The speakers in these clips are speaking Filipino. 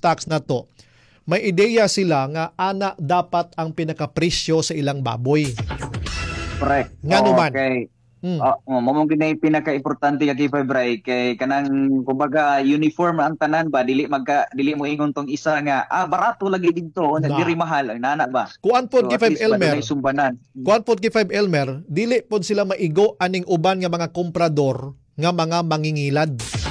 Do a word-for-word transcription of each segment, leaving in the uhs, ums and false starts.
stocks na to, may ideya sila nga ana dapat ang pinakapresyo sa ilang baboy. Correct. Nga naman. Okay. Mm. Oh, oh, mo na pinaka-importante kay Febray kay kanang kumbaga uniform ang tanan ba dili magka dili mo ingon tong isa nga ah barato lagi dito na diri mahal ang nana ba. Kuan pod So, kay at five least ba Elmer. dunay sumbanan. Kuan pod kay five Elmer, dili pod sila maigo aning uban nga mga komprador nga mga mangingilad.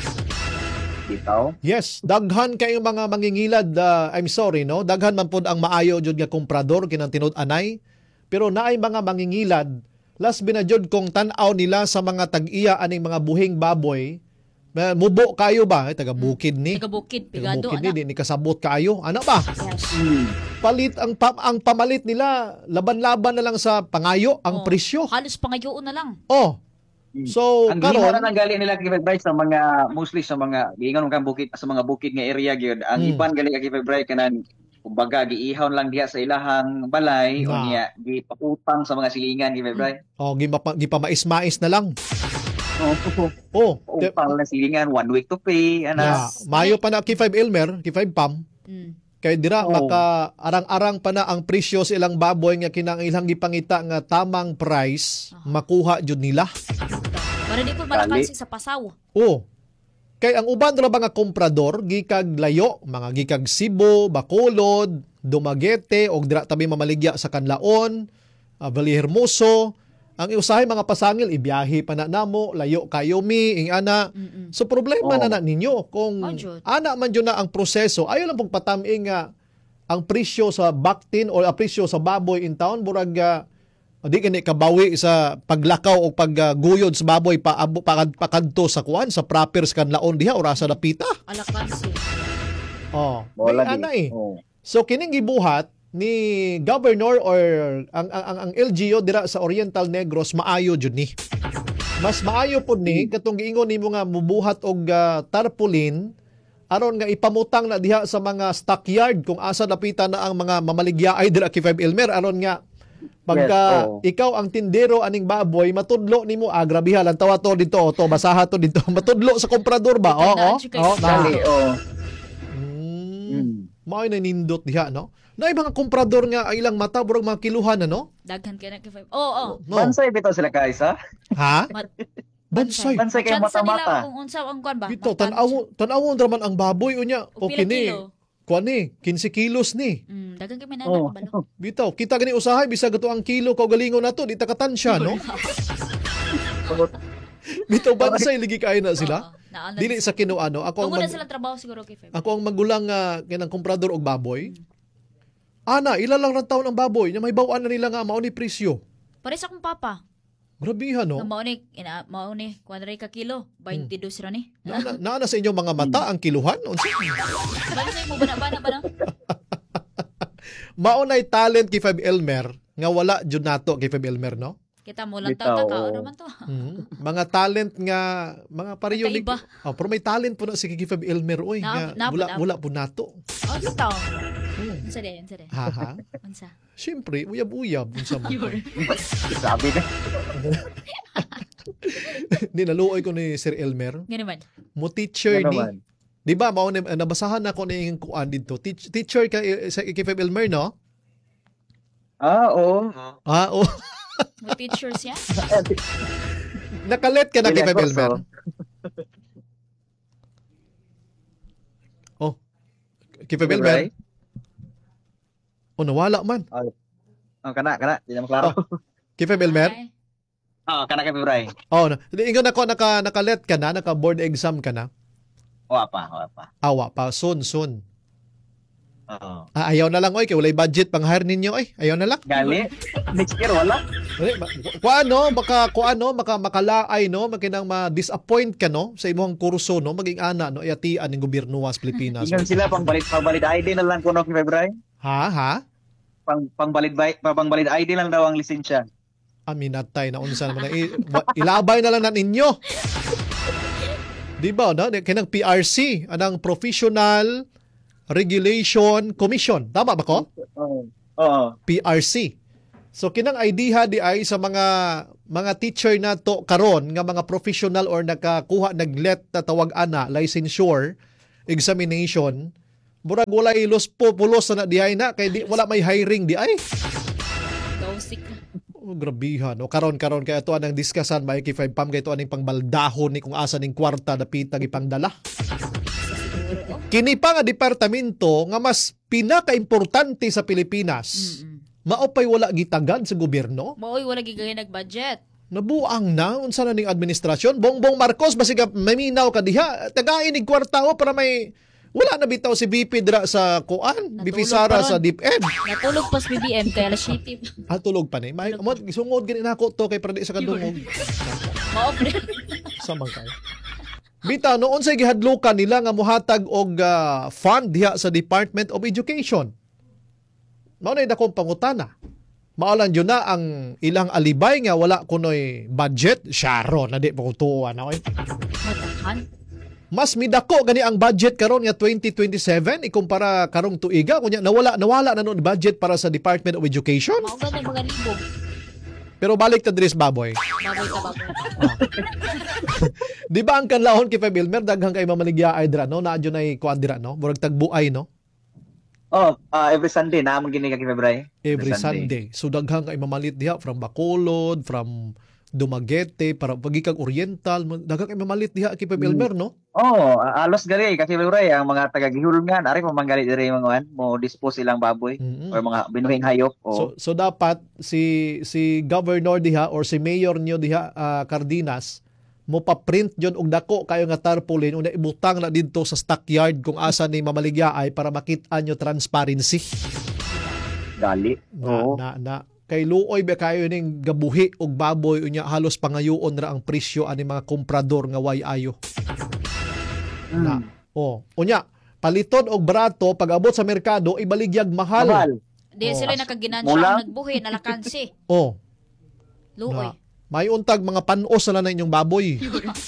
Bitaw. Yes, daghan kay mga mangingilad, uh, I'm sorry no, daghan man pod ang maayo jud nga komprador kinang tinud-anay, pero naay mga mangingilad last binajud kong tan-aw nila sa mga tag-iya aning mga buhing baboy. Uh, mubo kayo ba? Ay, taga bukid ni. Taga bukid, pigado Taga bukid ni, ana. di ni kasabot kayo. Ano ba? Yes. Hmm. Palit ang pam, ang pamalit nila, laban-laban na lang sa pangayo ang Oh, presyo. Halos pangayoon na lang. Oh. So, ang karon, gina na nang gali nila kay Febray sa mga mostly sa mga giingon kan bukid sa mga bukid nga area gyud. Ang Hmm. iban gali kay Febray kanang kumbaga giihaw lang diha sa ilahang balay o Na. niya gipakutang sa mga silingan kay Febray. oh, gipama, gipamais-mais na lang. Oh, Oh, te- utang na silingan one week to pay ana. yeah. Mayo pa na kay five Elmer, kay five Pam. Mm. Kay dira Oh. maka arang-arang pa na ang presyo sa ilang baboy nga kinang ilang gipangita nga tamang price makuha jud nila. Para di po malakansi sa pasaw. Oh. Kay ang uban ra mga komprador gikag layo, mga gikag Cebu, Bacolod, Dumaguete og dira tabi mamaligya sa Canlaon, uh, Vallehermoso. Ang usahay mga pasangil ibiyahe pa na namo, layo kayo mi ing ana. Mm-mm. So problema Oh. na na ninyo kung Oh, Jud. ana man jud na ang proseso. Ayo lang pong patami nga ang presyo sa baktin o ang presyo sa baboy in town burag uh, di kani kabawi sa paglakaw o pagguyod sa baboy pa pakad pakadto sa kuan sa proper sa Canlaon diha ora sa dapita. Alakansi. Oh, Wala may ana di. eh. Oh. So kining gibuhat ni governor or ang ang, ang, ang L G U dira sa Oriental Negros maayo jud ni. Mas maayo pod ni katong giingon nimo nga mubuhat og uh, tarpaulin aron nga ipamutang na diha sa mga stockyard kung asa dapitan na ang mga mamaligyaay dira kay five Elmer aron nga pagka Yes, oo. ikaw ang tindero aning baboy matudlo nimo ah grabe ha lang tawa to dito to basaha to dito matudlo sa komprador ba oo Tandaan oh, siya kay oh, Dali, oh. Mm. Mm. Mao na nindot diha no. Na mga komprador nga ang ilang mata burag mga kiluhan na no. Daghan kay na kay five. Oo, oh, No. Bansay bitaw sila kaisa. Ha? Mat- Bansay. Bansay kay Chance mata-mata. nila kung unsa ang kuan ba? Bito Magkano tan-aw siya? tan-awon raman ang baboy unya. O O pila kini. kilo? Kuan ni, fifteen kilos ni. Mm, daghan kay may Oh. nanak kabalo. Bitaw, kita gani usahay bisag ato ang kilo kau galingon nato di ta katansya no. Bitaw bansay ligi kay na sila. Oo, naanan Dili sa kinuano ako ang Tungod na mag, sila trabaho siguro kay five. ako ang magulang nga kinang komprador og baboy. Ana, ila lang ra taon ang baboy nya may baw-an na nila nga mao ni presyo. Pare sa akong papa. Grabihan no. Nga mao ni ina mao ni kuadray ka kilo, twenty-two ra ni. Naana, naana sa inyong mga mata ang kiluhan unsa? Bali sa mo bana-bana ba na? Maunay talent kay five Elmer nga wala jud nato kay five Elmer no. Kita mo lang Bitaw, ta ka oo. ano man to. Mhm. Mga talent nga mga pareho ni. Magkaiba. Oh, pero may talent po na si Kiki five Elmer oy Na- nga na- wala na- wala po nato. Oh, bitaw. Hmm. Unsa de, unsa de? Ha ha. Unsa? Siyempre, uyab-uyab unsa man. Yun. Sabi na. Di naluoy ko ni Sir Elmer. Nga naman. Mo teacher Ano ni. naman? Di ba mao ni nabasahan ako ni yung kuan dito. Teach, teacher ka eh, sa Kiki five Elmer no? Ah, oo. Ah, oh. Mo teachers ya. Nakalet ka na kay Ilang five Elmer. kurso? Oh. Kay five Elmer. Right? Oh, nawala man. Oh, kana, kana. Di na maklaro. Kay five Elmer. Ay, Oh, kana kay Febray. Oh, na. Ingon ako naka nakalet ka na, naka board exam ka na. O apa, o apa. Awa pa soon soon. Oo. Ah, ayaw na lang oy kay walay budget pang hire ninyo oy. Ayaw na lang. Gali. Next year wala. Dali, ma- Ku ano, baka ku ano, maka makalaay no, makinang ma-disappoint ka no sa imong kurso no, maging ana no, iatian ng gobyerno was Pilipinas. Ingon sila pang balit pang balit I D na lang kuno kay Febray. Ha, ha? Pang pang balit pang balit I D lang daw ang lisensya. Aminatay na unsa naman na i- wa- ilabay na lang na ninyo. Di ba no? Kinang P R C, anang Professional Regulation Commission. Tama ba ko? Oo. Oo. P R C. So kinang idea di ay sa mga mga teacher na to karon nga mga professional or nakakuha naglet na tawag ana licensure examination Murag walay los populos na diay na kay di wala may hiring di ay. Gausik na. Oh, grabihan. O karon karon kay ato anang diskasan may kay five pam kay ato aning pangbaldahon ni kung asa ning kwarta dapita gipangdala. Siguro. Kini pa nga departamento nga mas pinaka-importante sa Pilipinas. Mm-mm. Mao pay wala gitagad sa gobyerno. Maoy wala gigay nag-budget. Nabuang na unsa na ning administrasyon. Bongbong Marcos basiga maminaw ka diha. Tagain ning kwarta o para may wala na bitaw si B P dira sa kuan, B P Natulog Sara pa ron. sa DepEd. Natulog pas B B M kaya alas siyete. Ah, tulog pa ni. May mo sungod gani nako to kay para di sa kadungog. Mao pre. Samang kay. Bita noon sa gihadlukan nila nga mohatag og ah, fund diha sa Department of Education. Mao na dakong pangutana. Maalan yun na ang ilang alibay nga wala kunoy budget. Sharon, na di pa kutuan na oy. Matahan. Mas midako gani ang budget karon nga twenty twenty-seven ikumpara karong tuiga kunya nawala nawala na noon budget para sa Department of Education. Mao gani mga libog. Pero balik ta dris baboy. Baboy ka baboy. Di ba ang kanlahon kay Feb Elmer daghang kay mamaligya ay dira no naadyo nay kuan dira no murag tagbuay no Oh, ah, every Sunday na among gini kay Febray. every Sunday. So daghang kay mamalit diha from Bacolod, from Dumaguete para pagikag Oriental, daghang kay mamalit diha kay Feb Elmer no. Oh, ah, alos gali kay Febray ang mga taga gihulungan ari mamanggali diri mga wan mo dispose ilang baboy Mm-mm. or mga binuhing hayop. So Oh. so dapat si si governor diha or si mayor nyo diha ah, Cardenas mo pa-print yon og dako kayo nga tarpaulin una ibutang na didto sa stockyard kung asa ni mamaligyaay para makita nyo transparency. Gali. Na, Oo. na, na kay luoy ba kayo ning gabuhi og baboy unya halos pangayoon ra ang presyo ani mga komprador nga way ayo. Na. Mm. Oh, unya paliton og barato pag abot sa merkado ibaligyag mahal. Mahal. Di Oh. sila nakaginansya Mula? ang nagbuhi nalakansi. Oh, Luoy. na. May untag mga panos na na inyong baboy.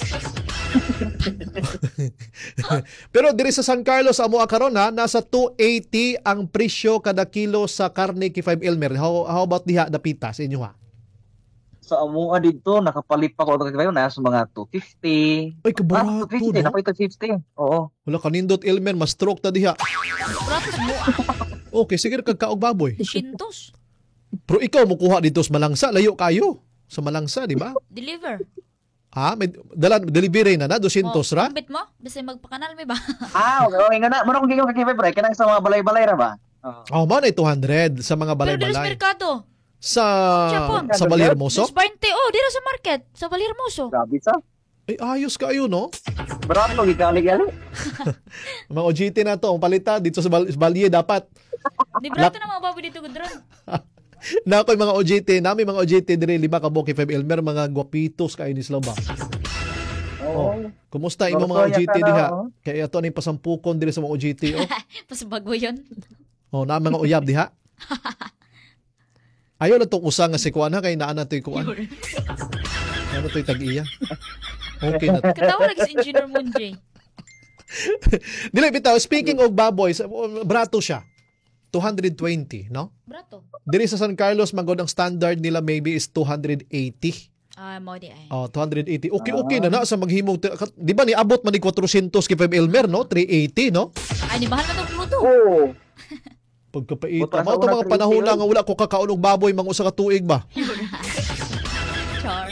Pero diri sa San Carlos amo karon ha nasa two eighty ang presyo kada kilo sa karne kay five Elmer. How, how about diha dapita sa inyo ha? Sa amuha dito nakapalit pa ko kay Febray na sa mga two fifty. Ay Ah, kabarato two fifty no. na pa two fifty. Oo. Wala kanindot Elmer mas stroke ta diha. Pratos mo. Okay sige kag kaog baboy. Shintos. Pero ikaw mo kuha dito sa Malangsa, layo kayo. Sa Malangsa, di ba? Deliver. Ha? May dala delivery na na two hundred ra? Ambit mo? Basta magpakanal may ba? Ah, okay, okay nga na. Muna kong gigaw kay Febray kanang sa mga balay-balay ra ba? Oo. Oh, man ay two hundred sa mga Pero dito sa balay-balay. merkado. Sa Japon. sa Balirmoso? Dos twenty. Oh, dito sa market. Sa Balirmoso. Grabe sa. Ay ayos kayo no. Barato gigali-gali. Mga O G T na to, ang palita dito sa Bal- Balye dapat. Di brato na mga baboy dito gudron. Na ako'y mga O G T, nami mga O G T dire lima ka Boki five Elmer mga guwapitos kay ni sila ba. Oo. Kumusta imo mga O G T Norsoya ka na, diha? oh. Kay ato ning pasampukon dire sa mga O G T oh. Pas bago yun. Oh, na mga uyab diha. Ayo na tong usa nga si kuan ha kay naa na toy kuan. Ano toy tag-iya? Okay na. Katawa lagi si Engineer Munjay. Dili bitaw speaking of baboy, sa- brato siya. two twenty, no? Brato. Diri sa San Carlos magod ang standard nila maybe is two eighty. Ah, mo di ay. Oh, two eighty. Okay, okay na na sa maghimog. Di ba ni abot man ni four hundred kay five Elmer, no? three eighty, no? Ay, ni bahal man tong pluto. Oo. Pagkapaita. Buta sa Mao to una, mga three panahon eighty, nga wala ko kakaon og baboy mang usa ka tuig ba? Char.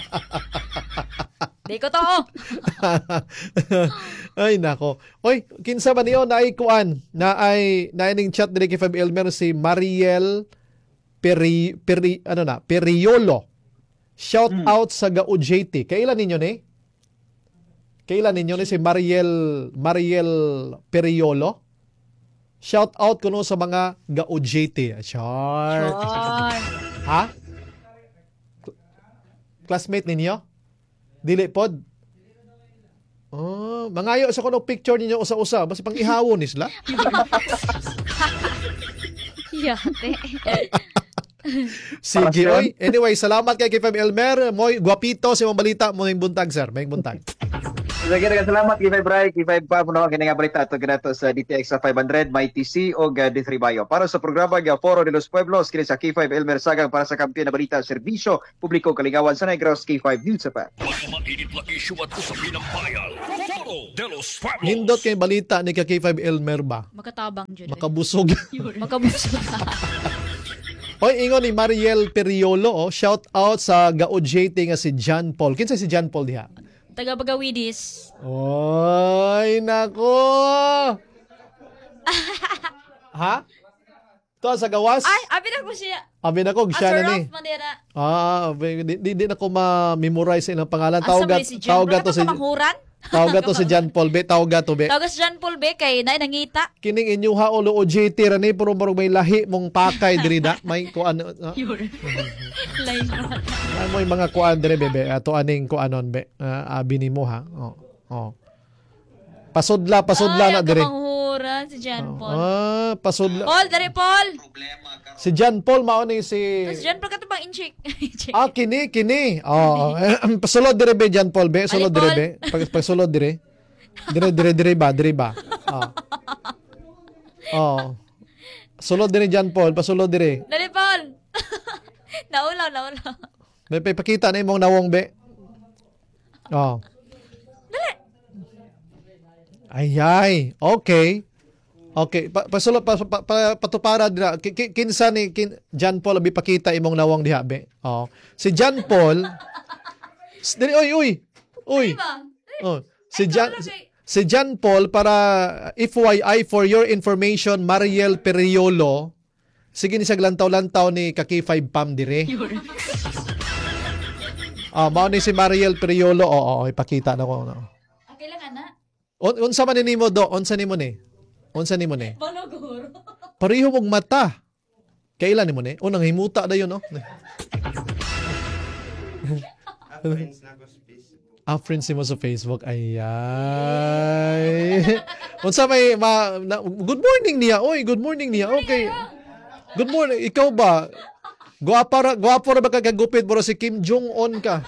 Di ko to. Ay nako. Oy, kinsa ba niyo na ay kuan? Na ay na ning chat diri kay five Elmer si Mariel Peri Peri ano na, Periolo. Shout Hmm. out sa G A O J T. Kailan ninyo ni? Kailan ninyo ni si Mariel Mariel Periolo? Shout out kuno sa mga G A O J T. Char. Char. Ha? Classmate ninyo? Dili pod? Oh, mangayo sa kuno picture ninyo usa-usa basta pang ihawon ni sila. Yate. Sige Para oy. Anyway, salamat kay Kay Fam Elmer. Moy guwapito si mga balita mo ning buntag sir. May buntag. Sige, daghang salamat kay Febray, kay Five pa puno kini nga balita ato kinato sa D T X sa five hundred, may T C o D three Bayo. Para sa programa nga Foro de los Pueblos kini sa K five Elmer Sagang para sa kampiyon na balita serbisyo publiko kalingawan sa Negros K five News pa. Mga mainit na isyu at usapin ng bayan. Foro de los Pueblos. Nindot kay balita ni ka K five Elmer ba? Makatabang jud. Makabusog. Makabusog. Oy, ingon ni Mariel Periolo, oh, shout out sa G J T nga si John Paul. Kinsa si John Paul diha? Taga Bagawidis. Oy, nako. Ha? To sa gawas? Ay, abi na ko siya. Abi nako siya na ni. Asaraf Manera. Ah, di, di, di na ko ma-memorize ilang pangalan. Asa Tawag man si John? tawag to si Kamahuran? tawag to si John Paul be, tawag to be. Tawag si John Paul be kay nay nangita. Kining inyuha ulo o J T ra ni pero marog may lahi mong pakay diri da. May kuan uh, Line mo. Ay mo yung mga kuan dire bebe. Ato aning kuanon be. Uh, abi nimo ha. Oh. Oh. Pasudla, pasudla Ay, na ang dire. kamahuran si John Paul. Ah, pasudla. Paul, dari Paul. Si John Paul mao ni si Tapos John Paul katubang inchik. Ah, kini, kini. Oh, pasulod dire be John Paul be, sulod Ali, dire Paul. be. Pag pasulod dire. Dire dire dire ba, dire ba. Oh. Oh. Sulod dire John Paul, pasulod dire. Dari Paul. Naulaw, naulaw. May pakita na imong nawong be. Oh. Ay ay, okay. Okay, pa, pasulod pa, pa, pa, patupara dira. Ki- ki- Kinsa ni kin, John Paul abi pakita imong nawong diha be. Oh. Si John Paul. S- Dili oy oy. Uy. Diba? Oh, si John tawag kay- si John Paul para F Y I for your information, Mariel Periolo. Sige ni sa lantaw-lantaw ni Kaki five Pam dire. Ah, mao ni si Mariel Periolo. Oo, oo, ipakita na ko. No. Okay lang, ana. Un unsa man nimo do? Unsa nimo ni? Unsa nimo ni? Balogoro. Pareho mong mata. Kailan nimo ni? Unang himuta dayon no. Ah, friends mo sa Facebook. Ay, ay. Unsa may ma, na, good morning niya. Oy, good morning niya. Okay. Good morning. Ikaw ba? Guwapa ra, guwapo ra ba ka kagupit bro si Kim Jong Un ka?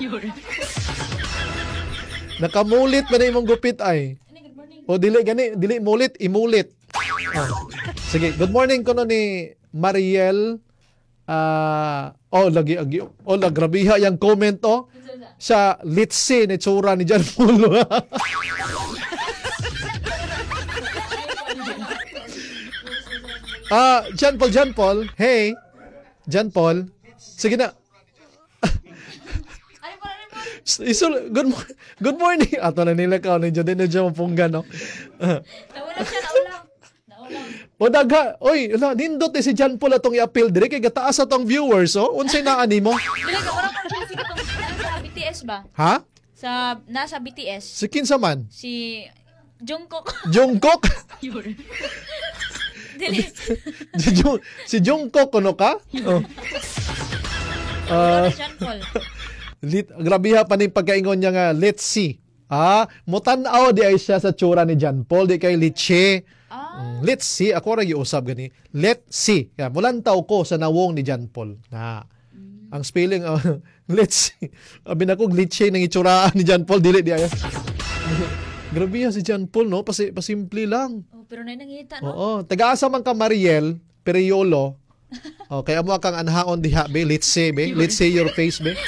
Nakamulit ba na imong gupit ay? Good morning. O dili gani, dili mulit, imulit. Oh. Sige, good morning ko no ni Mariel. Ah, oh lagi agi. Oh la grabiha yang comment oh. Sa litsi ni tsura ni John Paul. Ah, John Paul, John Paul. Hey. John Paul. Sige na. Ano pa, ano pa? Isul, good, mo- good morning. Ato na nila ka. Nandiyo din na dyan mapunggan. No? Naulang siya, naulang. Naulang. O dagha. Oy, ala, nindot eh si John Paul atong i-appeal dire. Kaya gataas atong viewers. Oh. Unsay naani mo? Dili ka, parang parang siya siguro sa B T S ba? Ha? Sa, nasa B T S. Si kinsa man? Si Jungkook. Jungkook? Dili. si, Jung, si Jungkook kuno ka? Oh. Ano Ah, ni John Paul? lit, grabiha pa ning pagkaingon niya nga, let's see. Ah, mutanaw di ay siya sa tsura ni John Paul, di kay Litche. Ah. Mm, let's see, ako ra giusab gani. Let's see. Kaya mulantaw ko sa nawong ni John Paul. Na. Ang spelling uh, let's see. Abi na ko Litche nang itsuraan ni John Paul dili di ay. Grabiha si John Paul no, pasi pasimple lang. Oh, pero na nangita, no? Oo, taga-asa man ka Mariel Periolo. Okay, amo kang anhaon diha be, let's say be, let's say your face be.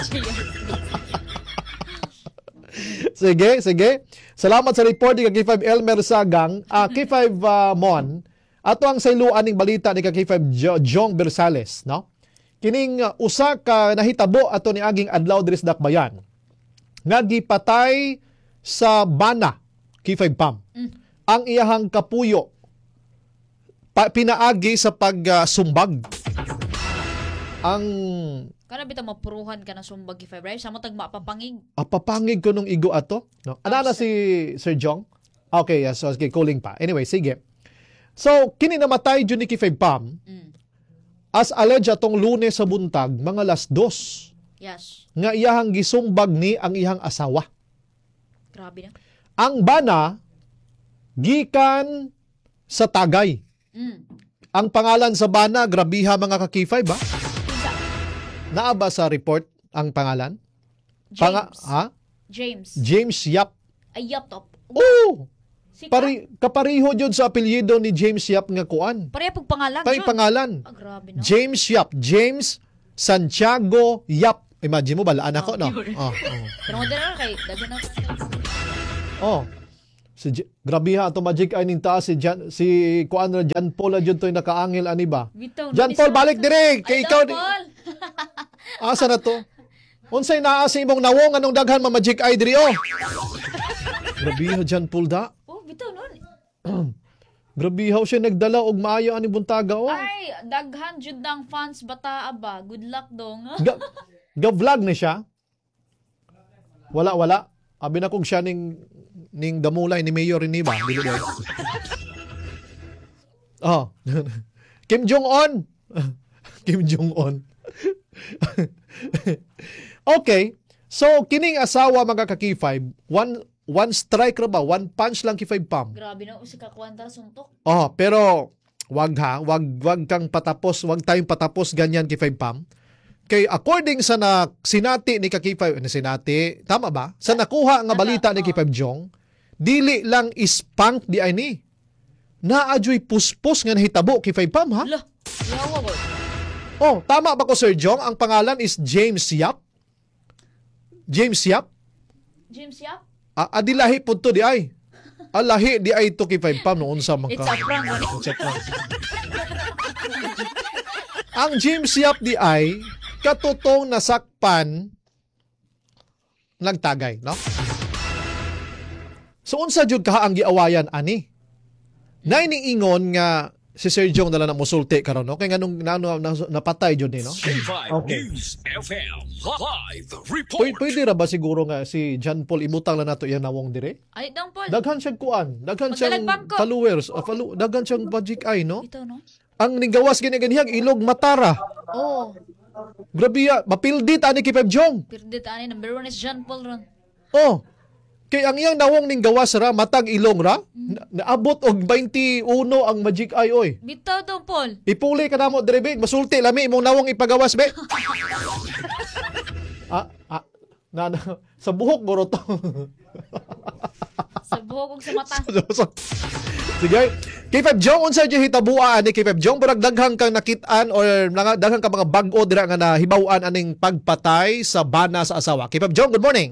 Sige, sige. Salamat sa report ni K five Elmer Sagang, ah, K five uh, Mon. Ato ang sailuan ning balita ni K five Jo- Jong Bersales, no? Kining uh, usa ka nahitabo ato ni aging adlaw diri sa Dakbayan. Nga gipatay sa bana K five Pam. Mm. Ang iyahang kapuyo pa, pinaagi sa pagsumbag. Ang Kana bitaw mapuruhan ka na sumbag kay Five Sa mo tag mapapangig. apapangig ko nung igo ato. No? Ana na si Sir Jong? Okay, yes. So, okay, calling pa. Anyway, sige. So, kini namatay dyan ni K five Pam Mm. as alleged atong Lunes sa buntag, mga las dos, Yes. nga iyahang gisumbag ni ang iyahang asawa. Grabe na. Ang bana, gikan sa Tagay. Mm. Ang pangalan sa bana, grabiha mga ka-K five ba? Kinsa? Naa ba sa report ang pangalan? James. Panga- ha? James. James Yap. Ay, yup, top. Oh! Si Pari, kapariho jud sa apelyido ni James Yap nga kuan. Pareha pag pangalan. Pari Jud. pangalan. Ah, grabe no. James Yap. James Santiago Yap. Imagine mo, balaan ako, no? Oh, oh. Pero mo din na kay dagan na. Oh. Si J- grabe ha, ato magic ay ning taas si Jan, si kuan ra Jan Paul jud toy nakaangel ani ba? Bitaw, Jan no, Paul isa- balik dire kay Ay, ikaw daw, di- Paul. asa na to? Unsay naa sa imong nawong anong daghan ma magic eye diri oh. Grabe ha Jan Paul da. Oh, bitaw nun. Grabe ha siya nagdala og maayo ani buntaga oh. Ay, daghan jud ng fans bata ba. Good luck dong. Ga, ga vlog na siya. Wala wala. Abi na kog siya ning ning damulay ni Mayor ni ba? Dili ba? Oh. Kim Jong Un. Kim Jong Un. Okay. So kining asawa mga ka K five, one one strike ra ba? One punch lang K five pam. Grabe na usi ka kwanta suntok. Oh, pero wag ha, wag wag kang patapos, wag tayong patapos ganyan K five pam. Kay according sa na sinati ni ka K five, na sinati, tama ba? Sa nakuha nga balita ni K five Jong, dili lang ispank di ay ni. Naadyoy puspos nga nahitabo K five pam ha? Lah, yawa ko. Oh, tama ba ko Sir Jong? Ang pangalan is James Yap. James Yap? James Yap? Ah, adilahi po to di ay. Alahi di ay to K five pam noon sa mga It's a prank. ano? It's a prank. Ang James Yap di ay katutong nasakpan nagtagay, no? So unsa jud ka ang giawayan ani? Nay ning ingon nga si Sir Jong dala na musulti karon no kay nganong na, na, na, napatay jud ni no. K five Okay. News F M live report. Pwede, pwede ra ba siguro nga si John Paul ibutang lang nato iyang nawong dire? Ay, dong Paul. Daghan siyang kuan, daghan siyang Magdalagbang ko. followers, uh, follow, daghan siyang magic eye no. Bitaw, no? Ang nigawas gini ganihang ilog matara. Oh, Grabe ya, mapildit ani K five Jong. pirdit ani number one is John Paul ron. Oh. Kay ang iyang nawong ning gawas ra matag ilong ra, na- naabot og twenty-one ang magic eye oy. Bitaw dong Paul. Ipuli ka namo dire be, masulti lami imong nawong ipagawas be. ah, ah, na, na, sa buhok buro to. Sa buhok ug sa mata. Sige. K five Jong, unsa dyan hitabuan ni K five Jong? Barag daghang kang nakitaan or nga- daghang kang mga bag-o dira nga nahibawan aning pagpatay sa bana sa asawa. K five Jong, good morning.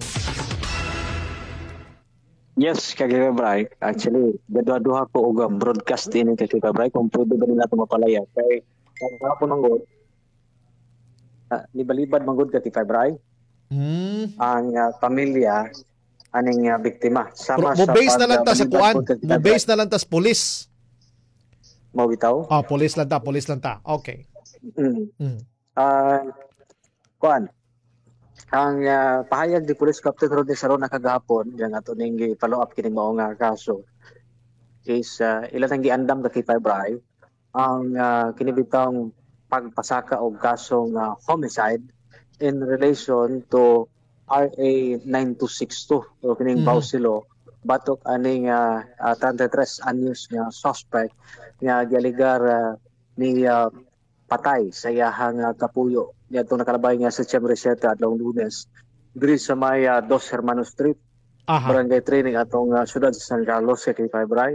Yes, kaya Bray. Actually, gadwa-duha ko og broadcast ini kay Kika Bray kung pwede ba nila ito mapalaya. Kay kung hapon manggod, uh, nibalibad manggod ka Kika Bray, Hmm. ang uh, pamilya aning uh, biktima. Sama Mo base na lang ta sa balibad kuan. po kay Tita Mo Bray. base na lang ta sa police. Mao bitaw. Ah, police lang ta, police lang ta. Okay. Mm. Mm. Ah, kuan. Ang uh, pahayag ni Police Captain Rodney Sarona kagahapon yang ato ning follow up kini mao nga kaso is uh, ilan ang giandam ka kay Bray ang uh, kinibitang pagpasaka og kasong uh, homicide in relation to R A nine two six two o kining Mhm. Bausilo batok aning uh, uh, thirty-three anyos nga suspect nga gialigar uh, ni uh, patay sa iyahang uh, kapuyo niadtong nakalabay nga sa September seven adlong Lunes diri sa may uh, Dos Hermanos Street Aha. barangay training atong uh, syudad sa San Carlos kay Bray.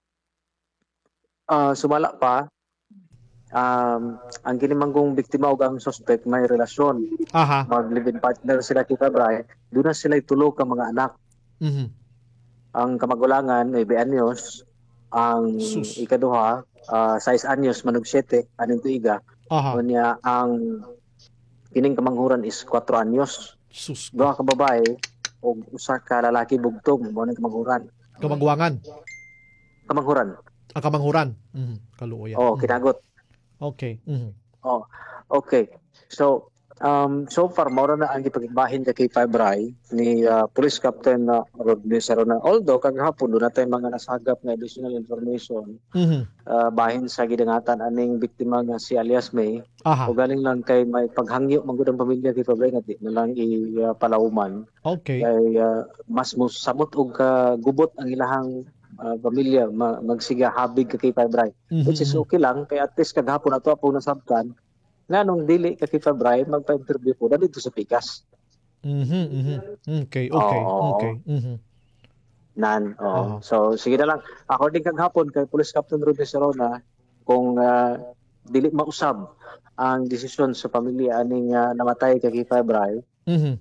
Ah sumala pa um, ang kinimanggong biktima ug ang suspect may relasyon Aha. mag live-in partner sila kay Bray. Doon na sila tulo ka mga anak. Mhm. Ang kamagulangan ay nine anyos, ang Sus. ikaduha uh, six anyos manog seven aning tuiga. Aha. Unya ang kining kamanghuran is four anyos. Sus. Duha ka babae ug usa ka lalaki bugtong mao ning kamanghuran. Kamagwangan. Kamanghuran. Ang kamanghuran. Mhm. Kaluoyan. Oh, Mhm. kinagot. Okay. Mhm. Oh, okay. So, um, so far, maura na ang ipagbahin ka kay Bray ni uh, Police Captain na Rodney Sarona. Although, kagahapon, doon natin mga nasagap na additional information Mhm. uh, bahin sa gidangatan aning biktima nga si alias May. Aha. O galing lang kay may paghangyo manggod ang pamilya kay Bray nga di na lang i-palauman. Okay. Kay uh, mas musamot og uh, gubot ang ilahang uh, pamilya ma- magsiga habig ka kay Bray. Mhm. Which is okay lang kay at least kagahapon ato po nasabtan nga nung dili ka kay Bray magpa-interview po na dito sa Pikas. Mhm. Mhm. Okay. Okay. Oo. Okay. Mhm. Nan. Oo. Oh. So sige na lang. According kagahapon kay Police Captain Rodney Sarona kung uh, dili mausab ang desisyon sa pamilya aning uh, namatay kay Bray, Mhm.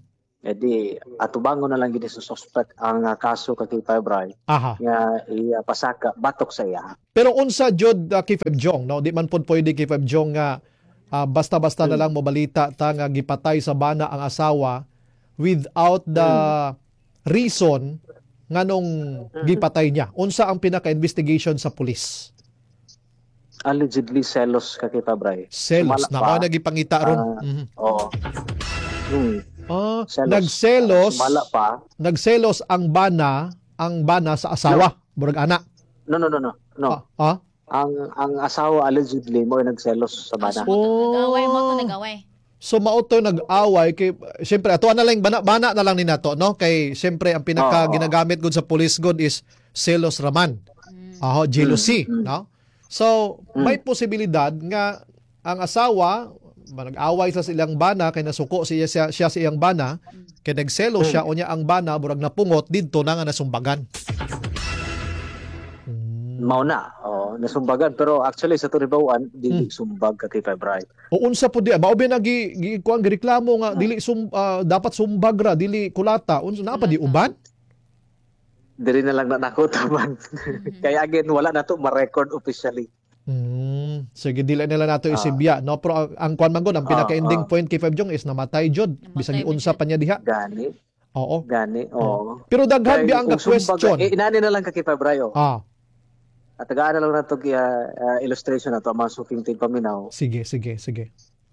edi atubangon na lang gid sa suspect ang uh, kaso kay Febray Aha. nga ipasaka batok sa iya. Pero unsa jud uh, kay Feb Jong, no? Di man pud pwede kay Feb Jong nga ah, basta-basta na lang mobalita ta nga gipatay sa bana ang asawa without the reason nganong gipatay niya. Unsa ang pinaka-investigation sa pulis? Allegedly selos ka kay Febray. Selos na Sumala mo pa. nagipangita ron. Ah, Mhm. Oo. Hmm. Ah, Selos. nagselos, Sumala pa. nagselos ang bana, ang bana sa asawa, murag ana. No, no, no, no. No. Ah, ah? Ang ang asawa allegedly mo ay nagselos sa bana. Oh. Nag-away mo to, nag-away. So mao to nag-away kay syempre ato na lang bana, bana na lang ni nato no kay syempre ang pinaka Oo. ginagamit gud sa police god is selos raman. Aho, jealousy, Mm, mm. no? So Mm. may posibilidad nga ang asawa ba, nag-away sa silang bana kay nasuko siya siya, siya sa iyang bana kay nagselos siya unya ang bana burag napungot didto na nga nasumbagan. Mao na. Oh, nasumbagan pero actually sa Turibawan Hmm. dili sumbag ka kay Febray. O unsa pud di mao ba nagi gi kuan gireklamo nga dili sum, ah, dapat sumbag ra dili kulata unsa na pa di uban? Diri na lang na nakutaban. Kaya again wala na to ma-record officially. Hmm, sige dili nila nato Ah. isibya no pero ang, ang kuan man gud ang pinaka-ending Ah, ah. point kay Feb Jong is namatay jud bisag Namatay unsa ba pa niya diha. Gani, Oo. gani. Oh. Pero daghan bi ang kung sumbag- question. Eh, inani na lang ka kay Febray. Oh. Ah, At tagaan na lang nato kaya uh, illustration na to mga suking ting paminaw. sige sige sige.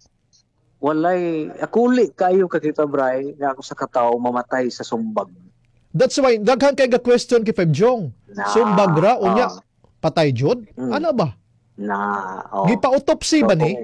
Walay akuli kayo ka kay Febray nga ako sa katawo mamatay sa sumbag. That's why daghan kay ga question kay Feb Jong. Na, Sumbag ra unya ah. patay jud? Mm. Ano ba? Na, oh. Gipa-autopsy ba So, ni?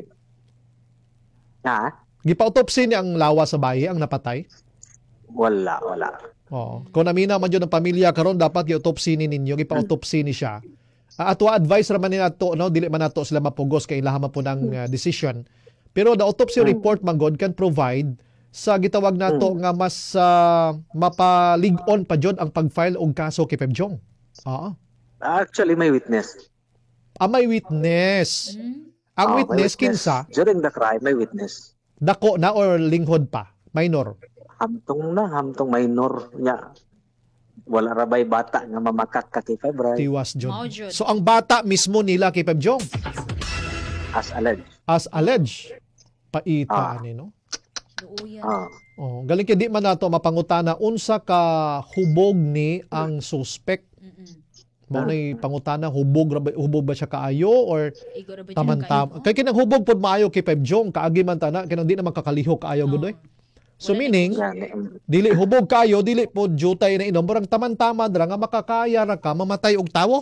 Ha? Gipa-autopsy ni ang lawa sa bayi ang napatay? Wala, wala. Oo. Kung namina man yun ang pamilya karon dapat gi-autopsy ni ninyo, gipa-autopsy ni siya. Uh, ato advice raman ni nato no dili man nato sila mapugos kay ilaha man po ng uh, decision. Pero the autopsy Mm. report man god can provide sa gitawag nato nga mas uh, mapalig-on pa jud ang pag-file og kaso kay Feb Jong. Oo. Actually, may witness. Ah, may witness. Hmm? Ang Oh, may witness kinsa? During the crime, may witness. Dako na or linghod pa? Minor. Hamtong na, hamtong minor niya. Wala rabay bata nga mamakak ka kay Febray Tiwas jud. Mao jud. So ang bata mismo nila kay Feb Jong as alleged. as alleged paita Ah. ani no. Luuyan. Ah. Oh, galing kay di man nato mapangutana unsa ka hubog ni ang suspect. Mm-mm. Mao nay pangutana hubog ra ba, hubog ba siya kaayo or Igo ra ba dyan taman-tam. kayo? Kay kinang hubog pod maayo kay Feb Jong kaagi man tana kinang di na makakaliho kaayo gud oy. So Wala meaning Yan. mm. dili hubog kayo dili pod jutay na inom murag taman-tama dra nga makakaya ra ka mamatay og tawo.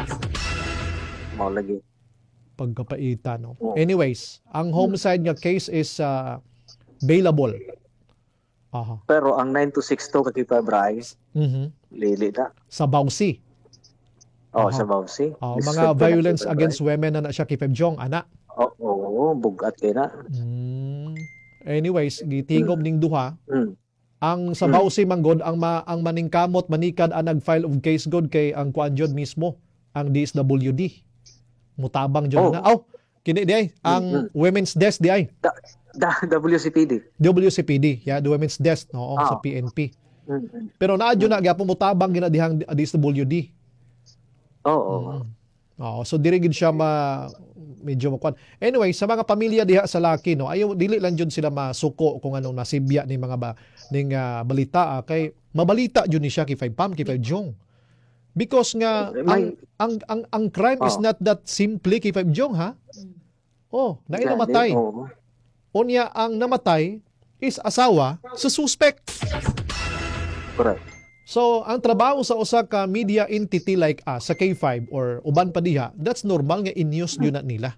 Mao lagi. Pagkapaita no. Oh. Anyways, ang homicide nga case is uh, bailable. Aha. Pero ang nine two six two ka kay Febray, Mhm. lili na. Sa Bausi. Oh, Aha. sa Bausi. Oh, Lisod mga pa na violence kay Febray. against women na na siya kay Feb Jong ana. Oo, oh, oh, bugat kay na. Mm. Anyways, gitingog ning duha. Mm. Ang sa Bausi manggod ang ma, ang maningkamot manikad ang nag-file of case god kay ang kuan jud mismo ang D S W D. Mutabang jud Oh. na. Oh, kini di ay ang women's desk di ay. Da, da, W C P D. W C P D, yeah, the women's desk no Ah. sa P N P. Mm. Pero naadyo na gyapon mutabang ginadihang D S W D. Oo. Oh, oh. Oo, so diri gid siya ma medyo makuan. Anyway, sa mga pamilya diha sa Laki no, ayaw dili lang jud sila masuko kung anong nasibya ni mga ba ning ah, balita ah, kay mabalita jud ni siya kay Five Pam kay Five Jong. Because nga ang May- ang ang, ang crime is Oh. not that simply kay Five Jong ha. Oh, na namatay. Oo. Unya ang namatay is asawa sa suspect. Correct. So, ang trabaho sa usa ka media entity like us, sa K five or uban pa diha, that's normal nga in-news yun na nila.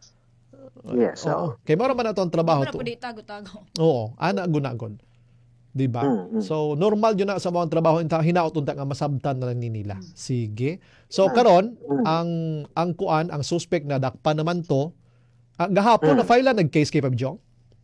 Yes. Oo. Oo. Kay mara man ato ang trabaho Wala to. po di tago-tago. Oo, ana gunagon. Di ba? Mm, mm. So, normal yun na sa mga trabaho inta hinaot unta nga masabtan na lang ni nila. Sige. So, karon ang ang kuan, ang suspect na dakpa naman to, ah, gahapon na file nag-case kay Pab Jong.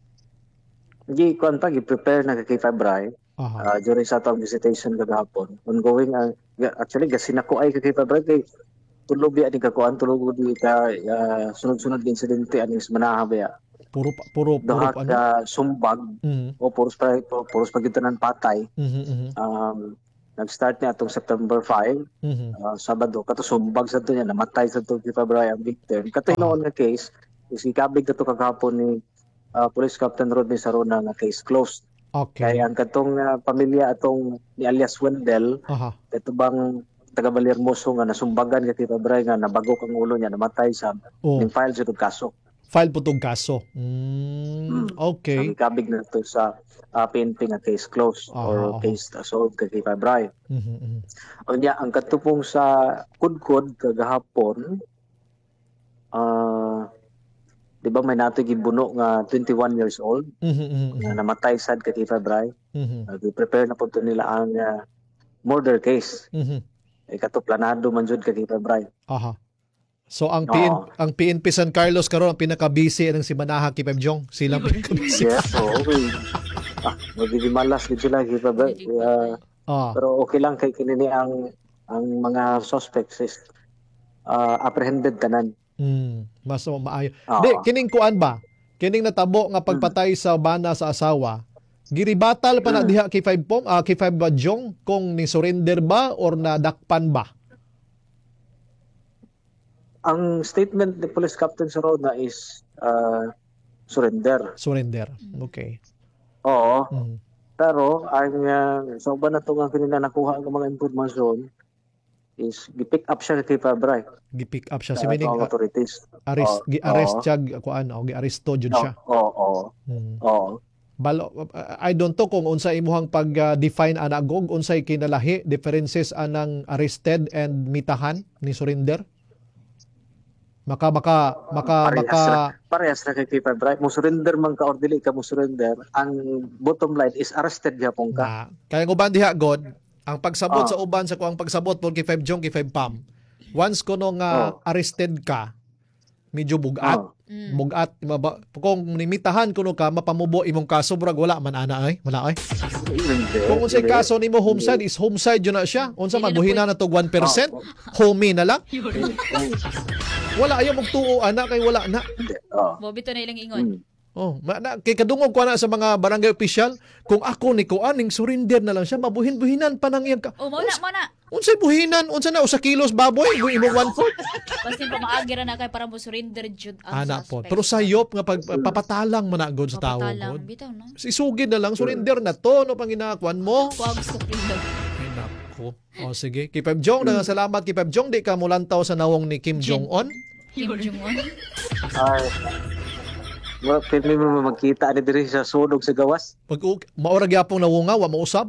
Gi kon pa gi-prepare na kay Febray. Aha. Uh, during sa atong visitation kagahapon. Ongoing ang uh, actually gasin ako ay kay Febray kay tulog di ani kakuan tulog di ka uh, sunod-sunod din insidente aning manahabaya. Puro pa- puro puro duha ano? ka sumbag Mhm. o puros pa puros pagitanan patay. Mhm. Mhm. Um, nag-start niya atong September five, Mhm. uh, Sabado, kato sumbag sa to niya, namatay sa to si February ang victim. Kato Ah. hinoon nga case, is ikabig kato kagahapon ni uh, Police Captain Rodney Sarona nga case closed. Okay. Kaya ang katong uh, pamilya atong ni alias Wendell, Aha. kato bang taga Baliermoso nga nasumbagan kay February nga nabagok ang ulo niya, namatay sa Oh, ning file sa tong kaso. file po tong kaso. Mm, Ang okay. ikabig na to sa uh, P N P nga case closed Aha, or aha. case uh, solved kay February. Mhm. Mhm. Unya ang katupong sa kudkod kagahapon, ah di ba may nato gibuno nga twenty-one years old Mhm. Mhm. nga namatay sad kay February. Mhm. Uh, prepare na po to nila ang uh, murder case. Mhm. Ay kato planado man jud kay February. Aha. So ang P N, Oo. ang P N P San Carlos karon ang pinaka-busy ng si Manaha kay Pep Jong. Sila pinaka-busy. Yes, oo. Okay. Ah, magigimalas gid sila kay February. Uh, Ah. pero okay lang kay kinini ang ang mga suspects is uh, apprehended tanan. Mm, mas maayo. Oo. Di, kining kuan ba? Kining natabo nga pagpatay sa bana sa asawa. Giribatal pa na diha kay five pom, ah, kay five ba Jong kung ni surrender ba or nadakpan ba? Ang statement ni Police Captain Sorona is uh, surrender. Surrender. Okay. Oo. Mm. Pero ang uh, sa uban na to nga kinina nakuha ng mga impormasyon is gi-pick up siya kay February Gi-pick up siya sa si meaning mga authorities. arrest, Oo. gi-arrest Oo. siya kuan o gi-aresto jud siya. Oo. Oo. Mm. Oo. Balo, I don't know kung unsa imuhang pag-define anagog unsay kinalahi differences anang arrested and mitahan ni surrender. Maka maka maka Parehas maka na, parehas na kay February. Mo surrender man ka or dili ka mo surrender, ang bottom line is arrested gyapon ka. na kaya uban diha god ang pagsabot Ah. sa uban sa kuang pagsabot po kay five Jong kay five Pam. Once kuno nga Oh. arrested ka medyo bugat. Oh. Mm. Bugat maba, kung nimitahan kuno ka mapamubo imong kaso burag wala man ana ay wala ay. Hindi, Kung unsay hindi. kaso nimo homicide is homicide yun na siya. Unsa Dili na mabuhina na to one percent? Homie na lang. Wala ayaw mong tuo ana kay wala na. Hindi. Oh. Bobito na ilang ingon. Mm. Oh, ma- na, kay kadungog ko na sa mga barangay official, kung ako ni ko aning surrender na lang siya, mabuhin-buhinan pa nang iyang ka. Oh, mo na, mo na. Unsay buhinan? Unsa na usa kilos baboy, mo imong one fourth. Basta pa maagira na kay para mo surrender jud ang Ana po. suspect. Pero sayop nga pag papatalang man na god sa tao Papatalang. god. Bitaw, no? Isugid na lang surrender na to no pang ginakuan mo. Kuwag sa pindog. Ay nako. O sige, kay Pep Jong na salamat kay Pep Jong di ka mulantaw sa nawong ni Kim Jin. Jong Un. Kim Jong-un. Ay. Wala pili mo magkita ni diri sa sunog sa gawas. Pag maura gyapon nawunga wa mausab.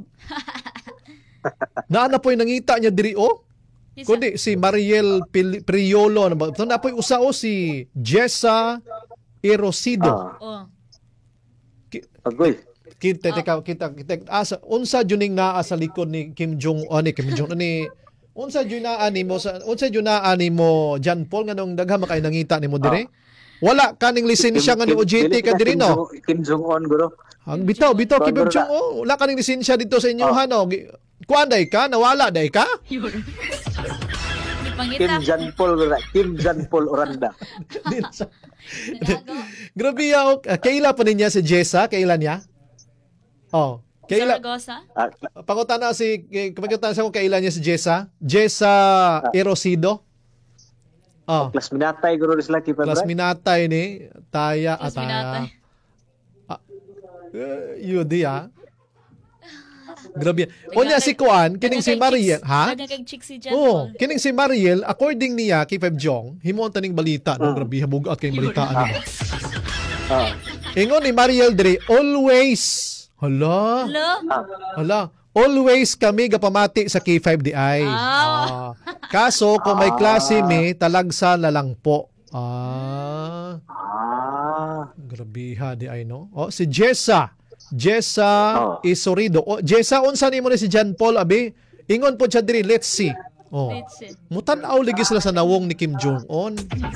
Naana po'y nangita niya diri o. Isa. Kundi si Mariel Pil- Priolo na ba? Na po'y usa o si Jessa Erosido. Ah, Oh. agoy. Kita teka kita kita asa unsa juning naa sa likod ni Kim Jong Un ni Kim Jong Un ni unsa jud naa nimo sa unsa jud naa nimo John Paul nganong dagha makay nangita nimo dire? Wala kaning lisensya nga ni O J T ka diri no? Kim Jong-un guro. Ang bitaw bitaw Kim Wala. Jong Un wala kaning lisensya dito sa inyo ha no? Gi- Kuan day ka nawala day ka? Di Kim pangita. Jan Paul guro. Kim Jan Paul Oranda. Di na sa- Tinago. Grabe ya, uh, kaila pa niya si Jessa, kaila niya? Oh, kaila Zaragoza. Ah, pangutana si pangutana sa ko kaila niya si Jessa, Jessa Erosido. Oh, Plus minatay guro sila kay plus February. minatay ni Taya Plus at minatay. uh, Yudi ah. Grabe. Unya si Kuan, kining si Mariel, ha? Dagang kay chick si John Oh, Paul. kining si Mariel, according niya kay Pep Jong, himuon taning balita, no? Mm. Grabe habugat kay balitaan nimo. Ah, Ingon ni Mariel dire, always. Hala. Hello? ah, Hala, always kami gapamati sa K five D I. Ah. Ah. Kaso kung may klase mi, talagsa na lang po. Ah, ah, grabe ha di ay no. Oh, si Jessa. Jessa Oh. Isorido. Oh, Jessa unsa nimo ni si John Paul abi? Ingon po siya diri, let's see. Oh. Let's see. Mutan-aw ligi sila sa nawong ni Kim Jong Un.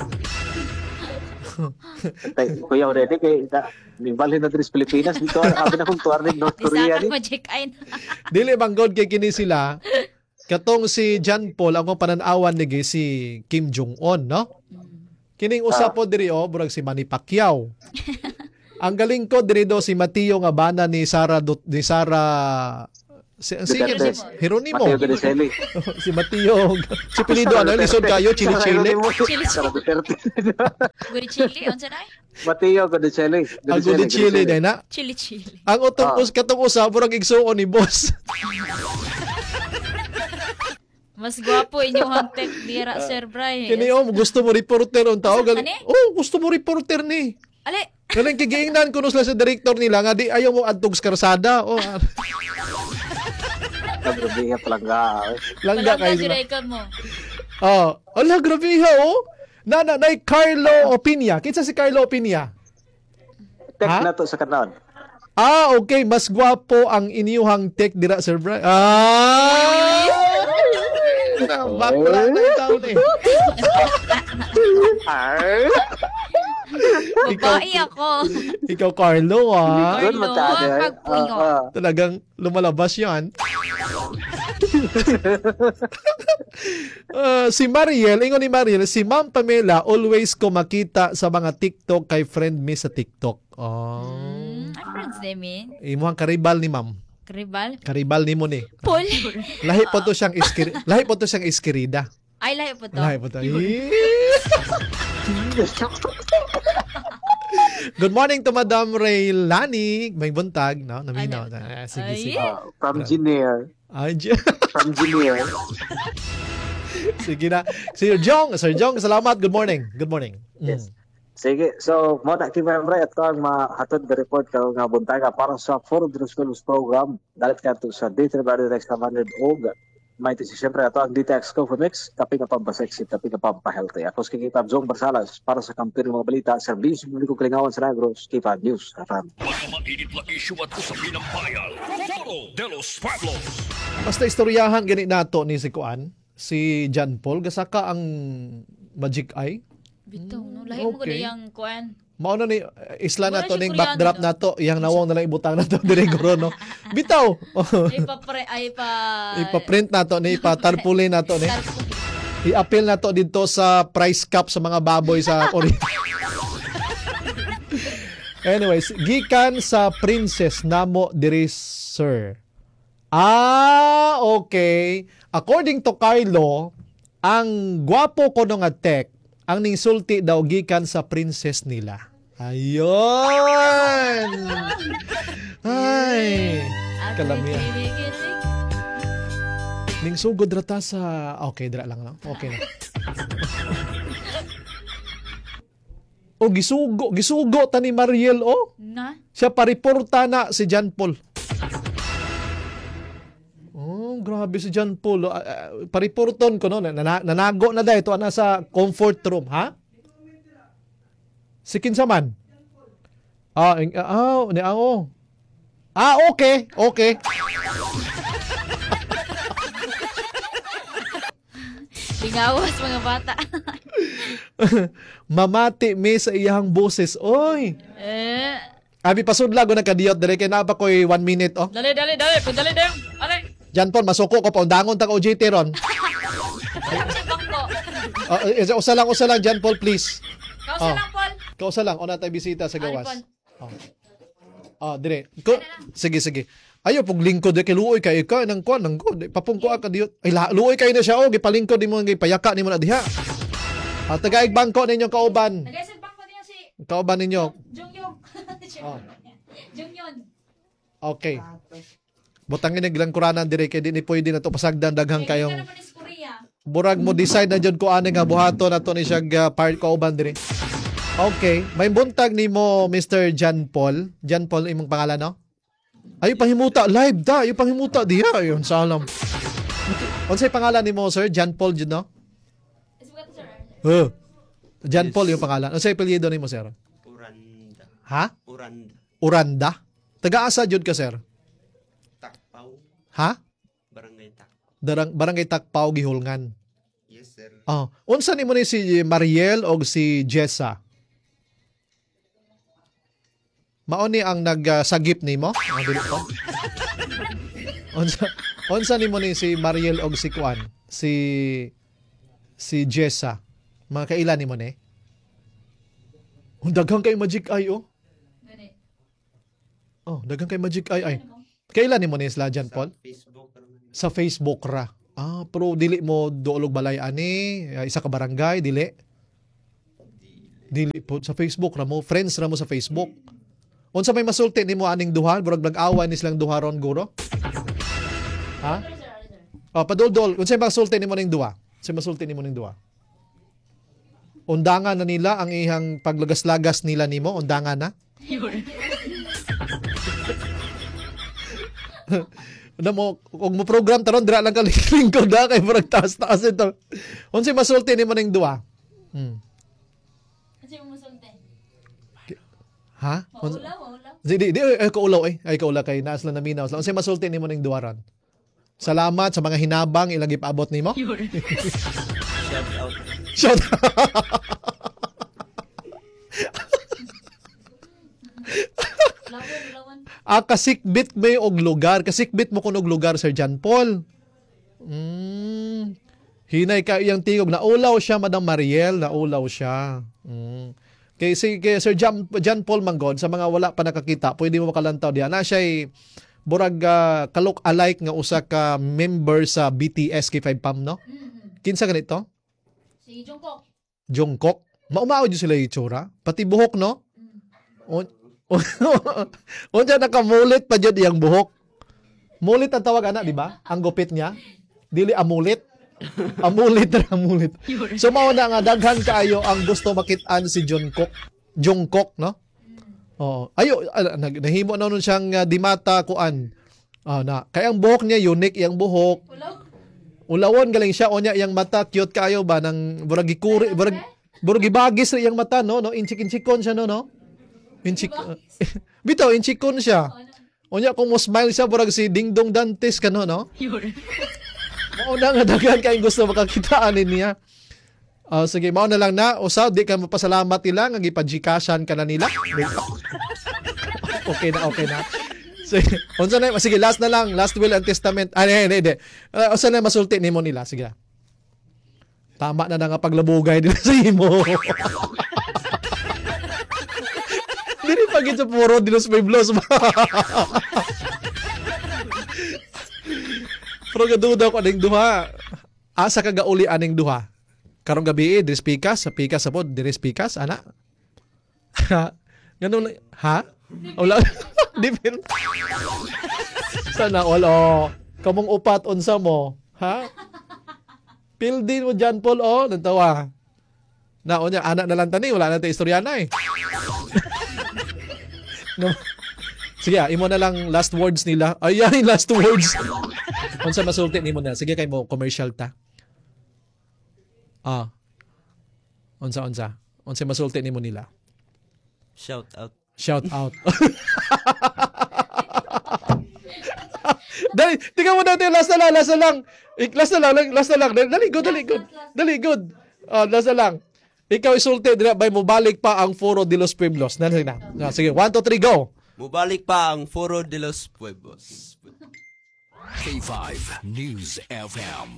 tay kuya already kay da nibalhin na diri sa Pilipinas dito abi na kung tuwar ni North Korea Bisaka ni. mo check in. Dili manggod kay kini sila. Katong si John Paul ang pananawan ni si Kim Jong Un, no? Kining usa po diri oh, burag si Manny Pacquiao. Ang galing ko dirido si Mateo nga bana ni Sara Dut- ni Sara si ang sige Duterte. si Jeronimo. Mateo Gudiceli. Si Mateo. Si Pilido ano lisod kayo chili chili. Chili. Sara Duterte. Guri chili, unsa na? Mateo Gudiceli. Ang gudi chili din na. Chili chili. Ang utong us katong usa murag igsuon ni boss. Mas gwapo inyong hantek dira Sir Bray. Kini oh gusto mo reporter on tao galing. Ani? Oh, gusto mo reporter ni. Ale, Galing kigiingnan kuno sila sa director nila nga di ayaw mo adtog sa karsada. Oh, ah, Grabe nga palangga. langga palangga kayo. jud ikon mo. Oh, ala grabe ha oh. Na na nay Carlo Opinia. Kinsa si Carlo Opinia? Tek Ha? na to sa kanon. Ah, okay, mas gwapo ang inyuhang tech dira Sir Brian. Ah! Bakla na yung taon eh. Babae ako. Ikaw Carlo ah. Doon Carlo, matado. pagpungo. Talagang lumalabas yan. Uh, si Mariel, ingon ni Mariel, si Ma'am Pamela always ko makita sa mga TikTok kay friend me sa TikTok. Oh. Hmm, ang friends namin. Imuhang karibal ni Ma'am. Kribal. Karibal ni mo ni. Paul. Lahi po to siyang iskiri, lahi po to siyang iskirida. Ay, lahi po to. Lahi po to. Good morning to Madam Raylani. May buntag, no? Naminaw. Ano? Ah, sige, Ay. sige. Ah, from Junior. Ay, Diyo. From Junior. Sige na. Sir Jong, Sir Jong, salamat. Good morning. Good morning. Mm. Yes. Sige, so mo na kimembra at kang mahatod the report ka nga buntaga para sa Forum de los Pueblos program dalit ka to sa D three Barrio Rex Commander og may tisi siyempre ato ang D T X Co for Mix tapi nga pampasexy tapi nga pampahealthy. Ako si Kipab Zong Barsalas para sa kampir mga balita serbisyo publiko Kalingawan sa Negros Kipab News. Aram. Mga mainit na issue at usapin ng bayan. Foro de los Pueblos. Basta istoryahan gani nato ni si Kuan, si John Paul gasaka ang Magic Eye. Bitaw, no? Lahi mo ko Okay. diyang kuan. Mao na ni uh, isla na Wala to siya ning Koreano, backdrop no? na to, iyang nawong na lang ibutang na to diri guro no. Bitaw. Ay pa pre, ay pa... Ipa-print na to ni ipa-tarpaulin na to ni. Tarpaulin. I-appeal na to dito sa price cap sa mga baboy sa Korea. Anyways, gikan sa princess namo diri sir. Ah, okay. According to Carlo, ang gwapo ko no nga tech, ang ningsulti daw gikan sa princess nila. Ayun. Ay. Kalamihan. Ning sugod rata sa okay dira lang lang. Okay na. O gisugo, gisugo ta ni Mariel oh. Na? Siya pariporta na si John Paul. Oh, grabe si John Paul. Uh, uh, pariporton ko no, Nana- nanago na dai to ana sa comfort room, ha? Si kinsa man? Ah, ing- ah, oh, ni ah, oh. Ah, okay, okay. Lingawas mga bata. Mamati me sa iyang boses. Oy. eh, Abi pasudla go na kadiyot dali kay na pa koy one minute oh. dali, dali, dali. Kung dali, dali. Alay. John Paul masuko ko pa undangon ta ka O J T ron. Kasi bangko. Uh, isa usa lang usa lang John Paul please. Kausa Oh. lang, Paul. Kausa lang una tay bisita sa Ano, gawas. Paul? Oh. Ah, dire. Ko, sige sige. Ayo pug lingkod kay luoy kay ka nang kuan nang god. Papungko ka diyot. Ay la, luoy kay na siya oh gipalingkod nimo nga payaka nimo na diha. Ah, tagaig bangko ninyo kauban. Nag-isip bangko niya si Kauban ninyo. Jungyong. Oh. Jungyon. Okay. Butangin ng ilang kuranan dire kay di ni pwede na to pasagdan daghang Kaya kayong naman is Korea. burag mo decide na jud ko ani nga buhato na to ni siya uh, part kauban dire. Okay, may buntag nimo Mister John Paul. John Paul imong pangalan no? Ayo panghimuta live da, ayo panghimuta diha ayon salam. Unsay pangalan nimo sir? John Paul jud no? Is what sir? Huh. John Paul yung pangalan. Unsay apelyido nimo sir? Uranda. Ha? Uranda. Uranda? Taga-asa jud ka sir? Takpaw. Ha? Barangay Takpaw. Darang barangay Takpaw Gihulngan. Yes, sir. Oh, unsa nimo ni si Mariel o si Jessa? Mao ni ang nagsagip nimo? Ang dili ko. Unsa unsa nimo ni si Mariel o si Kuan? Si si Jessa. Mga kailan nimo ni? Ang daghang kay Magic Eye oh. Gani. Oh, dagang kay Magic Eye ay. Kailan nimo ni isla John Paul? Sa Facebook. Barangay. Sa Facebook ra. Ah, pero dili mo doolog balay ani, ah, isa ka barangay dili. Dili po sa Facebook ra mo, friends ra mo sa Facebook. Unsa may masulti nimo aning duha, burag nag-away ni silang duha ron guro? Ha? Oh, padol-dol, unsa may masulti nimo ning duha? Unsa may masulti nimo ning duha? Undangan na nila ang ihang paglagas-lagas nila nimo, undangan na? Na mo kung mo program taron dira lang ka lingkod na kay murag taas-taas ito. Unsay masulti nimo ning duha? Hmm. Kasi mo musulti. Ha? Maulaw, maulaw. Di di, di ay ko ulaw eh. Ay ko ulaw kay naas lang na minaw. Unsay masulti nimo ning duha ron? Salamat sa mga hinabang ilang ipaabot nimo. Shout out. Shout Lawan, lawan. Ah, kasikbit may og lugar. Kasikbit mo kunog lugar, Sir John Paul. Mm. Hinay ka iyang tingog. Naulaw siya, Madam Mariel. Naulaw siya. Mm. Kay, si, kay Sir John, John Paul Manggod, sa mga wala pa nakakita, pwede mo makalantaw diyan. Na siya'y burag uh, kalok-alike nga usa ka member sa B T S K five Pam, no? Mm-hmm. Kinsa ganito? Si Jungkook. Jungkook. Maumao dyan sila itsura. Pati buhok, no? O, Unsa nakamulit pa jud iyang buhok. Mulit ang tawag ana, di ba? Ang gupit niya. Dili amulit. Amulit ra amulit. So mao na nga daghan kaayo ang gusto makit-an si Jungkook. Jungkook, no? Oh, ayo ala, nag- nahimo na nun siyang uh, dimata kuan. Ah, na. Kaya ang buhok niya unique iyang buhok. Ulaw. Ulawon galing siya onya iyang mata cute kaayo ba nang burag gikuri burag burag gibagis ra iyang mata no, no? Inchik-inchikon siya no, no? Inchik Bitaw inchikon siya. Onya kung mo smile siya burag si Dingdong Dantes kano no? Mao na nga daghan kay gusto makakitaan niya. Ah, sige, mao na lang na usaw di ka mapasalamat nila nga gipadjikasan ka na nila. Okay na, okay na. Sige, unsa na sige last na lang, last will and testament. Ah, hindi, hindi. Uh, unsa na masulti nimo nila, sige. Tama na na nga paglabugay nila sa imo. Dili pa gid sa puro dinos may blows. Pero gaduda ko aning duha. Asa ka gauli aning duha? Karong gabi eh, diris pikas, sa pikas sa pod, diris pikas, ana. Ganun lang. Ha? Wala. Di pin. Sana wala. Kamong upat unsa mo? Ha? Pildin mo John Paul oh, natawa. Na onya anak na lang tani, wala na tay istorya na eh. No. Sige, ah, imo na lang last words nila. Ay, ay last words. Unsa masulti nimo na? Sige kay mo commercial ta. Ah. Unsa unsa? Unsa masulti nimo nila? Shout out. Shout out. Dali, tingnan mo natin, last na lang, last na lang. Ik- Last na lang, last na lang. Dali, good, dali, good. Dali, good. Ah, last na lang. Ikaw isulti, dila, bay mo balik pa ang Foro de los Pueblos. Dali na. Ah, sige, one, two, three, go. Mubalik pa ang Foro de los Pueblos. K five News F M.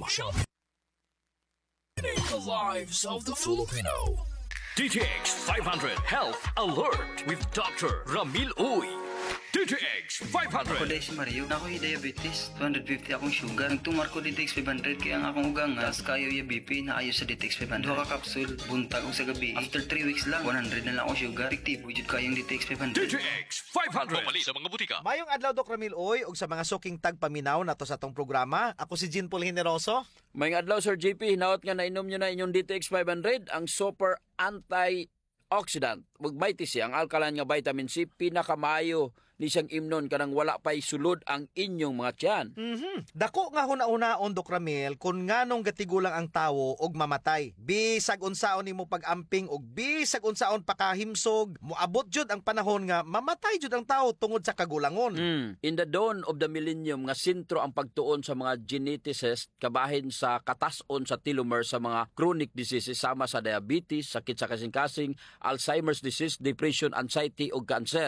The lives of the Filipino. D T X five hundred Health Alert with Doctor Ramil Uy. D T X five Ako hundred. dahil si Mario, na ako'y diabetes, two hundred fifty akong sugar. Nagtumar ko D T X five hundred, kaya ang akong ugang nga, tas kayo yung B P na ayo sa D T X five hundred. Duha ka kapsul, buntag og sa gabi. After three weeks lang, one hundred na lang akong sugar. Fiktibo, jud kayong D T X five D hundred. T X five hundred. Pamali sa mga butika. Mayong adlaw Dok Ramil Oy ug sa mga suking tagpaminaw nato sa atong programa. Ako si Jean Paul Generoso. May adlaw Sir J P, hinaot nga nainom nyo na inyong D T X five hundred, ang super antioxidant. Magbaiti siya, ang alkaline nga vitamin C, pinakamaayo ni siyang imnon kanang wala pa'y sulod ang inyong mga tiyan. Mhm. Dako nga huna-unaon Dok Ramil kun nganong gatigulang ang tawo og mamatay. Bisag unsaon nimo pag-amping og bisag unsaon pakahimsog, moabot jud ang panahon nga mamatay jud ang tawo tungod sa kagulangon. Mm. In the dawn of the millennium, nga sentro ang pagtuon sa mga geneticists kabahin sa katason sa telomere sa mga chronic diseases sama sa diabetes, sakit sa kasing-kasing, Alzheimer's disease, depression, anxiety o cancer.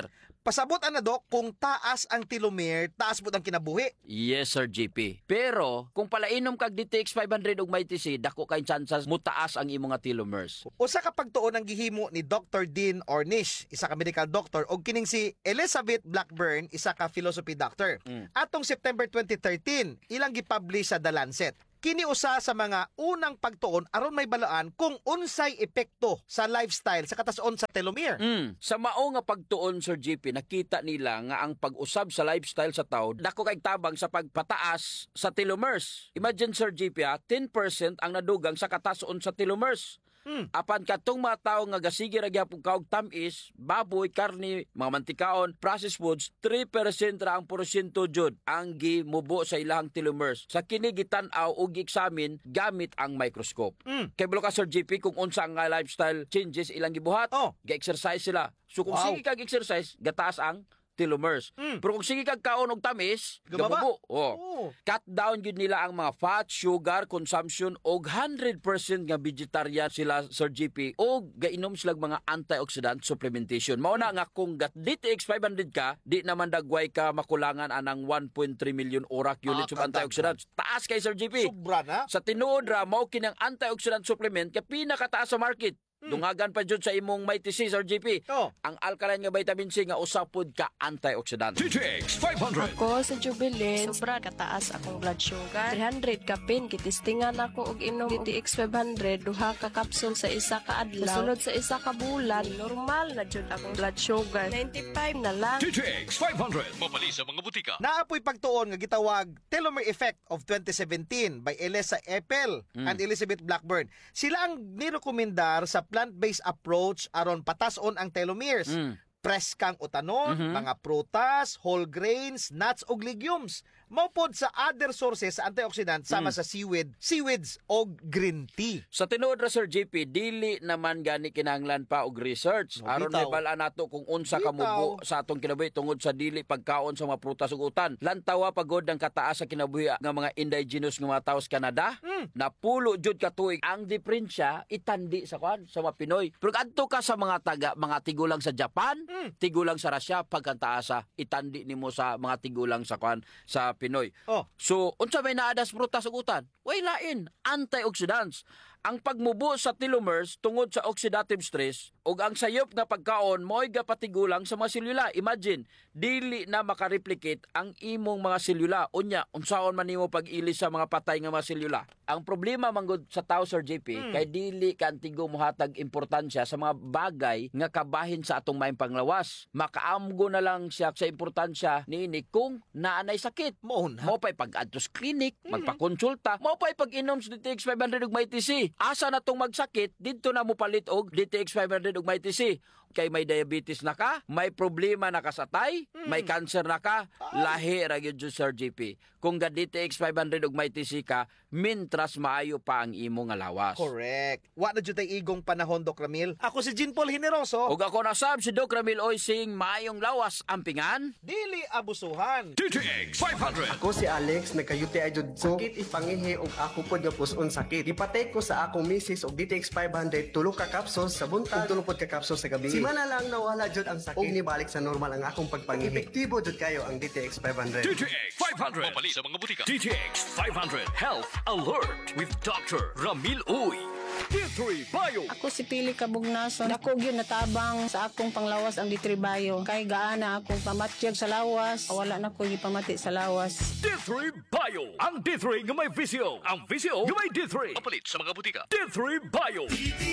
Pasabot ana dok, kung taas ang telomere, taas po ang kinabuhi. Yes, Sir J P. Pero, kung palainom kag D T X five hundred ug may T C, dako kay chances mutaas ang imong nga telomeres. Usa ka pagtuon ang gihimo ni Doctor Dean Ornish, isa ka medical doctor, og kining si Elizabeth Blackburn, isa ka philosophy doctor. Mm. Atong September twenty thirteen, ilang gipublish sa The Lancet. Kini usa sa mga unang pagtuon aron may balaan kung unsay epekto sa lifestyle sa katason sa telomere. Mm. Sa mao nga pagtuon, Sir J P, nakita nila nga ang pag-usab sa lifestyle sa tao dako kay tabang sa pagpataas sa telomeres. Imagine, Sir J P, ha, ten percent ang nadugang sa katason sa telomeres. Hmm. Apan katong mga tao nga gasige ra gyapon kaog tamis, baboy, karni, mga mantikaon, processed foods, three percent ra ang porsyento jud ang gimubo sa ilang telomeres. Sa kini gitan-aw ug gi-examine gamit ang microscope. Hmm. Kay bulo ka, Sir J P, kung unsa nga lifestyle changes ilang gibuhat, Oh. ga-exercise sila. So kung Wow. sige kag exercise, gataas ang telomeres. Mm. Pero kung sige kag kaon og tamis, Gababa. gabubo. Oh. Oh. Cut down gyud nila ang mga fat, sugar consumption og one hundred percent nga vegetarian sila, Sir G P, og gainom sila mga antioxidant supplementation. Mao na nga kung gat D T X five hundred ka, di naman dagway ka makulangan anang one point three million orak units Ah, of antioxidants. Taas kay Sir G P. Sobra na. Sa tinuod ra mao kining antioxidant supplement kay pinakataas sa market. Dungagan pa jud sa imong may T C, Sir G P. Oh. Ang alkaline nga vitamin C nga usapod ka antioxidant. D T X five hundred. Ako sa Jubilee, sobra kataas akong blood sugar. three hundred ka pin, kitistingan ako og inom D T X five hundred, duha ka kapsul sa isa ka adlaw. Sunod sa isa ka bulan, normal na jud akong blood sugar. ninety-five na lang. D T X five hundred. Mapali sa mga butika. Naapoy pagtuon nga gitawag Telomere Effect of twenty seventeen by Elisa Eppel Mm. and Elizabeth Blackburn. Sila ang nirekomendar sa plant-based approach aron patason ang telomeres. Mm. Preskang utanon, Mhm. mga prutas, whole grains, nuts ug legumes. Maupod sa other sources sa antioxidant sama Mm. sa seaweed, seaweeds o green tea. Sa tinuod ra, Sir J P, dili naman gani kinahanglan pa og research. No, Aron bitaw. may bala nato kung unsa ka Bitaw. mubo sa atong kinabuhi tungod sa dili pagkaon sa mga prutas ug utan. Lantawa pagod ang kataas sa kinabuhi nga mga indigenous nga mga tao sa Canada. Mm. Napulo jud ka tuig ang diferensya itandi sa kwan sa mga Pinoy. Pero adto ka sa mga taga mga tigulang sa Japan, Mm. tigulang sa Russia, pagkantaasa itandi nimo sa mga tigulang sa kwan sa Pinoy. Oh, So, unsa may naadas prutas ug utan? Way lain, antioxidants. Ang pagmubo sa telomeres tungod sa oxidative stress ug ang sayop nga pagkaon mo'y gapatigulang sa mga selula. Imagine, dili na makareplicate ang imong mga selula. Unya, unsaon man nimo pag-ilis sa mga patay nga mga selula? Ang problema manggod sa tao, Sir J P, Hmm. kay dili kantigo mohatag importansya sa mga bagay nga kabahin sa atong maayong panglawas. Makaamgo na lang siya sa importansya niini kung naanay sakit. mo na. Mo pa'y pag-adto sa clinic, magpakonsulta, mo pa'y pag-inom sa D T X five hundred ug may T C. Asa na tong magsakit, dito na mo palit og D T X five hundred ug may T C. Kay may diabetes na ka, may problema na ka sa tay, may cancer na ka, lahi ra gyud jud, Sir J P. Kung ga D T X five hundred ug may T C ka, mintras maayo pa ang imo nga lawas. Correct. Wa na jud tay igong panahon, Doc Ramil. Ako si Jean Paul Generoso. Ug ako na sab si Doc Ramil Oysing, maayong lawas ampingan. Dili abusuhan. D T X five hundred. Ako si Alex, nagkayuti ay jud ko. Sakit ipangihi og ako pod nga puson sakit. Ipatay ko sa akong misis og D T X five hundred, tulo ka kapsos sa buntag ug tulo pod ka kapsos sa gabi. Simana lang nawala jud ang sakit. Og nibalik sa normal ang akong pagpangihi. Epektibo jud kayo ang D T X five hundred. D T X five hundred. Mapali sa mga butika. D T X five hundred. Health Alert with Doctor Ramil Uy. D three Bio. Ako si Pili Kabugnason. Dako gyud natabang sa akong panglawas ang ditribayo. Kay gaana akong pamatyag sa lawas. Wala na ko gipamati sa lawas. D three Bio. Ang D three nga may visio. Ang visio nga may D three. Mapalit sa mga butika. D three Bio.